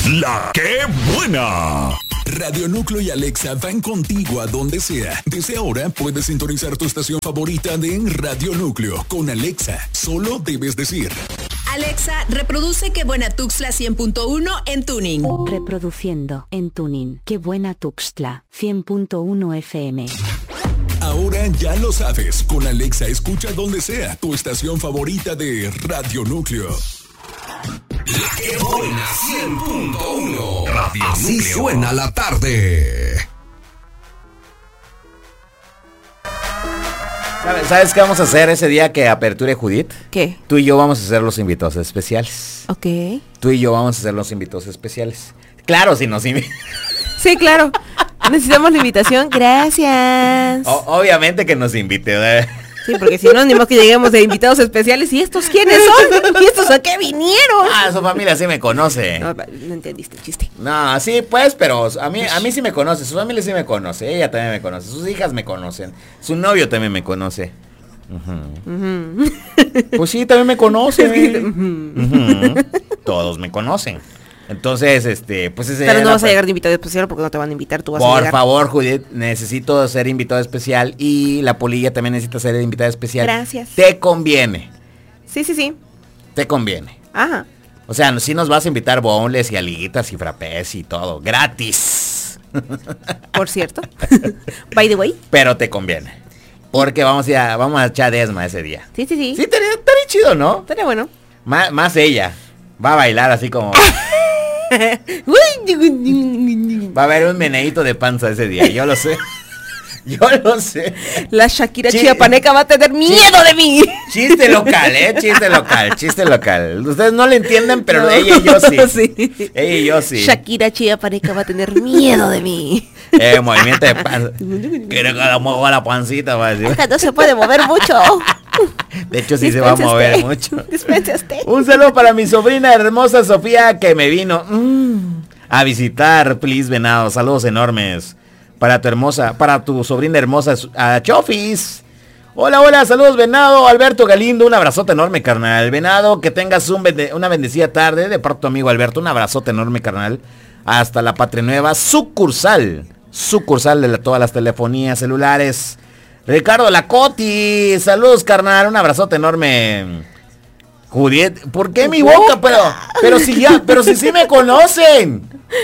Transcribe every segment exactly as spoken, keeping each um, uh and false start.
La ¡Qué buena! Radio Núcleo y Alexa van contigo a donde sea. Desde ahora puedes sintonizar tu estación favorita de Radio Núcleo. Con Alexa, solo debes decir: Alexa, reproduce Qué Buena Tuxtla cien punto uno en tuning. Reproduciendo en tuning Qué Buena Tuxtla cien punto uno F M. Ahora ya lo sabes. Con Alexa escucha donde sea tu estación favorita de Radio Núcleo. La ¡Qué buena! cien punto uno. Radio Así Núcleo. Suena la tarde. ¿Sabes, ¿Sabes qué vamos a hacer ese día que aperture Judith? ¿Qué? Tú y yo vamos a ser los invitados especiales. Ok. Tú y yo vamos a ser los invitados especiales. Claro, si nos invitan. Sí, claro. Necesitamos la invitación. Gracias. O- obviamente que nos invite, ¿verdad? Sí, porque si no, ni más que lleguemos de invitados especiales. ¿Y estos quiénes son? ¿Y estos a qué vinieron? Ah, su familia sí me conoce. No, no entendiste el chiste. No, sí, pues, pero a mí, a mí sí me conoce. Su familia sí me conoce. Ella también me conoce. Sus hijas me conocen. Su novio también me conoce. Uh-huh. Uh-huh. Pues sí, también me conoce. Uh-huh. Todos me conocen. Entonces, este, pues ese... Pero no vas a llegar de invitado especial porque no te van a invitar, tú vas a Por llegar. favor, Judith, necesito ser invitado especial y la Polilla también necesita ser invitada especial. Gracias. Te conviene. Sí, sí, sí. Te conviene. Ajá. O sea, sí nos vas a invitar boneless y aliguitas y frappés y todo, gratis. Por cierto. By the way. Pero te conviene. Porque vamos a, ir a- vamos a echar desma ese día. Sí, sí, sí. Sí, estaría, estaría chido, ¿no? Estaría bueno. Má- más ella. Va a bailar así como... Va a haber un meneíto de panza ese día, yo lo sé. Yo lo sé. La Shakira Chi- chiapaneca va a tener miedo de mí. Chiste local, eh, chiste local, chiste local. Ustedes no lo entienden, pero No. ella y yo sí. Sí. Ella y yo sí. Shakira chiapaneca va a tener miedo de mí. Eh, movimiento de panza. Quiere que la mueva la pancita, va a decir. Acá no se puede mover mucho. De hecho, sí se va a Dispense mover usted. mucho. Dispense usted. Un saludo para mi sobrina hermosa Sofía que me vino mm, a visitar, please, venado. Saludos enormes para tu hermosa, para tu sobrina hermosa, a Chofis. Hola, hola, saludos, venado. Alberto Galindo, un abrazote enorme, carnal. Venado, que tengas un bende- una bendecida tarde de parte de tu amigo Alberto. Un abrazote enorme, carnal. Hasta la Patria Nueva, sucursal. Sucursal de la- todas las telefonías celulares. Ricardo Lacoti, saludos, carnal. Un abrazote enorme. Juliet, ¿por qué mi boca? Pero, pero si ya, pero si sí me conocen.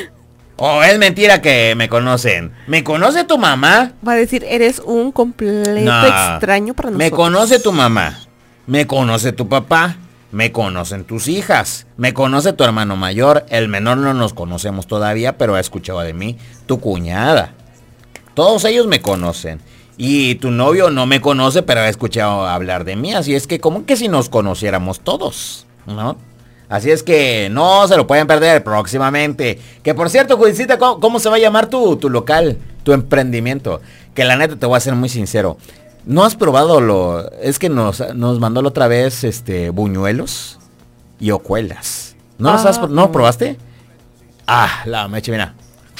Oh, es mentira que me conocen. ¿Me conoce tu mamá? Va a decir, eres un completo No. extraño para nosotros. Me conoce tu mamá. Me conoce tu papá. Me conocen tus hijas. Me conoce tu hermano mayor. El menor no nos conocemos todavía, pero ha escuchado de mí. Tu cuñada. Todos ellos me conocen. Y tu novio no me conoce, pero ha escuchado hablar de mí. Así es que como que si nos conociéramos todos, ¿no? Así es que no se lo pueden perder próximamente. Que por cierto, Judicita, ¿cómo, cómo se va a llamar tu, tu local, tu emprendimiento? Que la neta te voy a ser muy sincero. ¿No has probado lo...? Es que nos, nos mandó la otra vez este buñuelos y hojuelas. ¿No los Ah, has, no no. probaste? Ah, la mecha, mira.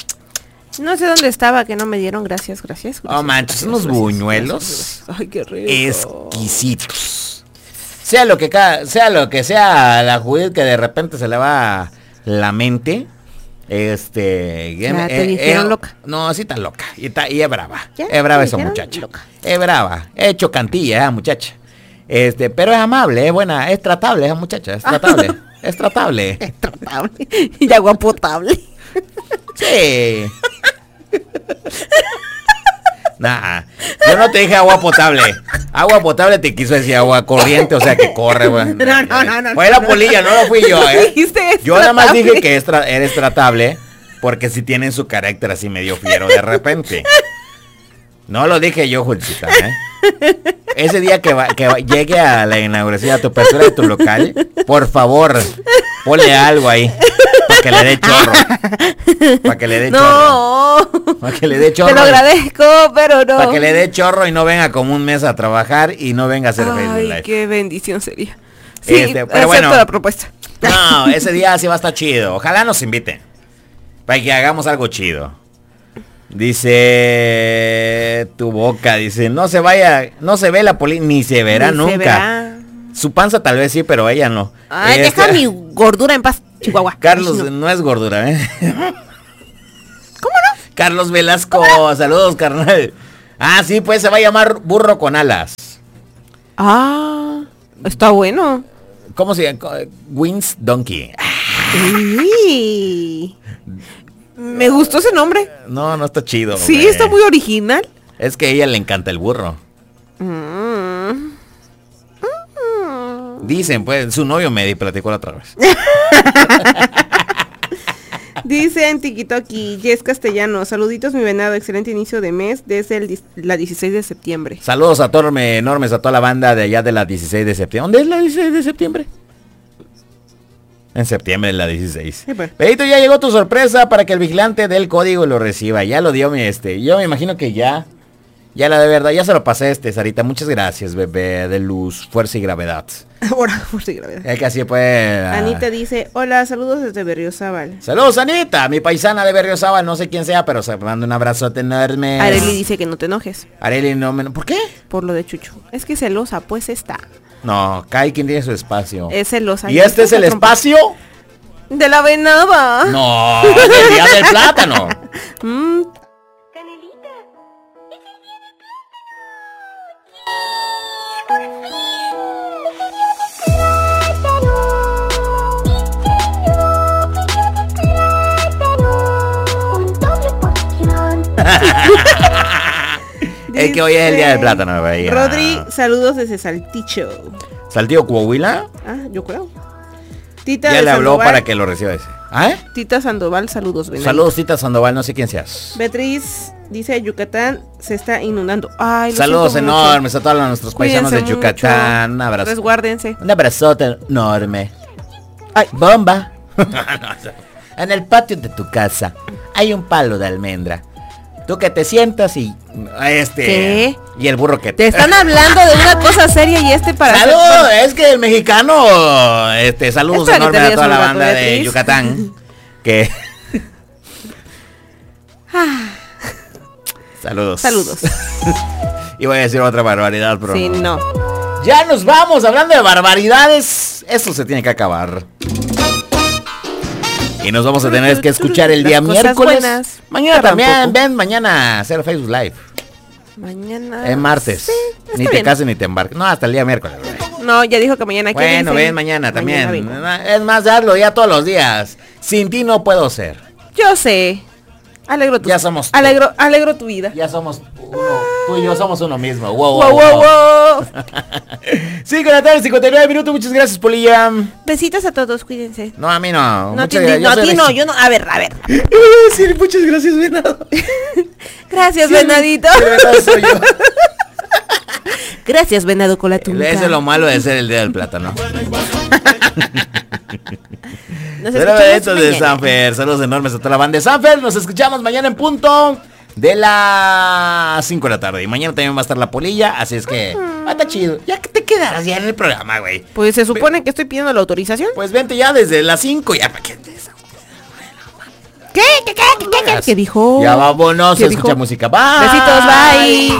No sé dónde estaba, que no me dieron. Gracias, gracias. Oh, gracias, manches, gracias, unos gracias, buñuelos gracias, gracias. Ay, qué rico. exquisitos. Sea lo que ca- sea lo que sea la Judith que de repente se le va la mente. Este, Ya te dijeron loca. No, así tan loca. Y, ta- y es brava. Ya Es brava te esa dijeron muchacha. loca. Es brava. He hecho cantilla, esa muchacha. Este, pero es amable, es buena, es tratable esa muchacha, es tratable. Es tratable. Es tratable. Y agua potable. Sí. Nah, yo no te dije agua potable. Agua potable te quiso decir agua corriente, o sea que corre, güey. No, no, no, no, Fue la no. Polilla, no lo fui yo, eh. Dijiste, es Yo nada más tratable. dije que es tra- eres tratable porque si tienen su carácter así medio fiero de repente. No lo dije yo, Julcita, ¿eh? Ese día que, va- que va- llegue a la inauguración, a tu apertura de tu local, por favor, ponle algo ahí. Para que le dé chorro. Para que le dé chorro. No. Para que le dé Te chorro. lo agradezco, pero no. Para que le dé chorro y no venga como un mes a trabajar y no venga a hacer Facebook Ay, Live. qué bendición sería. Sí, Este, pero acepto bueno. la propuesta. No, ese día sí va a estar chido. Ojalá nos inviten. Para que hagamos algo chido. Dice tu boca, dice, no se vaya, no se ve la poli, ni se verá Ni nunca. se verá. Su panza tal vez sí, pero ella no. Ay, Este, deja mi gordura en paz. Chihuahua. Carlos, Ay, no. no es gordura, ¿eh? ¿Cómo no? Carlos Velasco, saludos, carnal. Ah, sí, pues se va a llamar burro con alas. Ah, está bueno. ¿Cómo se llama? Wings Donkey. Uy. Me gustó ese nombre. No, no está chido. Sí, güey. está muy original. Es que a ella le encanta el burro. Mm. Dicen, pues, su novio me platicó la otra vez. Dice en TikToki, Jess Castellano, saluditos mi venado, excelente inicio de mes desde el, la dieciséis de septiembre. Saludos a Torme enormes a toda la banda de allá de la dieciséis de septiembre. ¿Dónde es la dieciséis de septiembre? En septiembre es la dieciséis. Sí, pues. Pedito, ya llegó tu sorpresa para que el vigilante del código lo reciba. Ya lo dio mi este. Yo me imagino que ya. Ya la de verdad, ya se lo pasé este, Sarita. Muchas gracias, bebé de luz, fuerza y gravedad. Ahora, fuerza y gravedad. Es que así pues. ah. Anita dice, hola, saludos desde Berriozábal. Saludos, Anita, mi paisana de Berriozábal, no sé quién sea, pero se manda un abrazote enorme. Areli dice que no te enojes Areli, no me... ¿Por qué? por lo de Chucho. Es que celosa, pues está. No, cada quien tiene su espacio. Es celosa. ¿Y este es el espacio? De la venada. No, del día del plátano. Mm, Es que hoy es el día del plátano, güey. Rodri, saludos desde Salticho. ¿Saltillo Coahuila? Ah, yo creo. Tita Ya de le habló Sandoval. para que lo reciba ese. ¿Ah? Tita Sandoval, saludos, venado. Saludos, Tita Sandoval, no sé quién seas. Beatriz dice, Yucatán se está inundando. Ay, lo Saludos siento mucho. enormes a todos nuestros paisanos Cuídense de Yucatán. mucho. Un abrazo. Resguárdense. Un abrazote enorme. Ay. Bomba. En el patio de tu casa hay un palo de almendra. Tú que te sientas y este ¿Qué? y el burro que Te están hablando de una cosa seria y este para... Salud, hacer- es que el mexicano, este, saludos Es para que enormes te a rías toda un la rato, banda de Beatriz. Yucatán. Que saludos. Saludos. Y voy a decir otra barbaridad, pero Sí, no. ya nos vamos hablando de barbaridades. Esto se tiene que acabar. Y nos vamos a tener que escuchar el día Las cosas miércoles. buenas. Mañana Tardan también, poco. ven mañana a hacer Facebook Live. Mañana... Es martes. Sí, está ni te bien. cases ni te embarques. No, hasta el día miércoles. güey. No, ya dijo que mañana. ¿qué Bueno, dice? ven mañana también. vengo. Es más, hazlo ya todos los días. Sin ti no puedo ser. Yo sé. Alegro tu... Ya somos... Alegro, alegro tu vida. Ya somos uno. Tú y yo somos uno mismo. Wow, Wow, wow, wow. cinco de la tarde, cincuenta y nueve minutos. Muchas gracias, Polilla. Besitos a todos, cuídense. No, a mí no. No, a ti, Muchas gracias. no, a Yo ti soy no, Alex- yo no. A ver, a ver. Yo voy a decir muchas gracias, venado. Gracias, Sí, venadito. el venado soy yo. Gracias, venado con la tunca. Eso es lo malo de ser el día del plátano. Nos Pero escuchamos esto de mañana. Sanfer. Saludos enormes a toda la banda de Sanfer. Nos escuchamos mañana en punto de las cinco de la tarde. Y mañana también va a estar la polilla. Así es que ah, está chido. Ya que te quedarás ya en el programa, güey. Pues se supone que estoy pidiendo la autorización. Pues vente ya desde las cinco. Ya para que te ¿Qué? ¿Qué? ¿Qué? ¿Qué? ¿Qué? ¿Qué dijo? Ya vámonos ¿Qué a escuchar dijo? música. Bye. Besitos, bye.